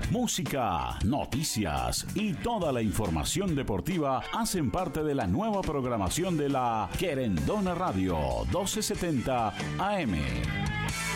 Música, noticias y toda la información deportiva hacen parte de la nueva programación de la Querendona Radio 1270 AM.